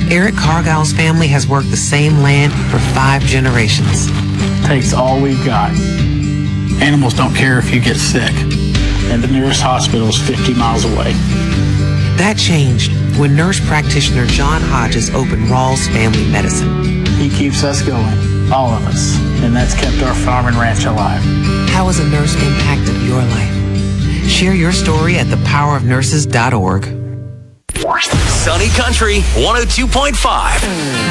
Eric Cargile's family has worked the same land for 5 generations. Takes all we've got. Animals don't care if you get sick, and the nearest hospital is 50 miles away. That changed when nurse practitioner John Hodges opened Rawls Family Medicine. He keeps us going, all of us, and that's kept our farm and ranch alive. How has a nurse impacted your life? Share your story at thepowerofnurses.org. Sunny Country 102.5.